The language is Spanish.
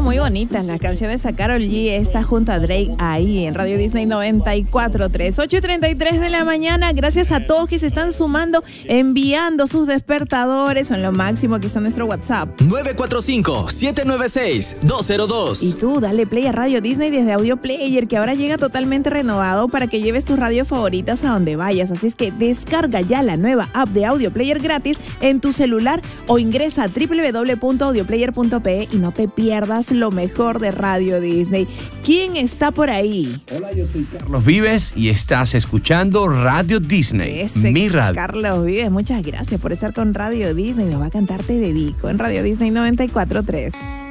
muy bonitas las canciones a Karol G. Está junto a Drake ahí en Radio Disney 94.3. 8:33 de la mañana. Gracias a todos que se están sumando, enviando sus despertadores. Son lo máximo. Aquí está nuestro WhatsApp. 945-796-202. Y tú, dale play a Radio Disney desde Audio Player, que ahora llega totalmente renovado para que lleves tus radios favoritas a donde vayas. Así es que descarga ya la nueva app de Audio Player gratis en tu celular o ingresa a www.audioplayer.pe y no te pierdas lo mejor de Radio Disney. ¿Quién está por ahí? Hola, yo soy Carlos Vives y estás escuchando Radio Disney, mi radio. Carlos Vives, muchas gracias por estar con Radio Disney. Nos va a cantar Te Dedico en Radio Disney 94.3.